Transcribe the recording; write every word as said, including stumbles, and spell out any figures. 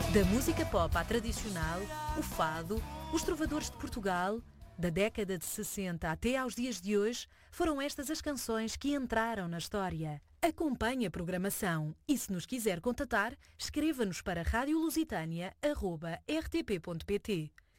Da música pop à tradicional, o fado, os trovadores de Portugal, da década de sessenta até aos dias de hoje, foram estas as canções que entraram na história. Acompanhe a programação e, se nos quiser contatar, escreva-nos para radio lusitânia arroba r t p ponto p t.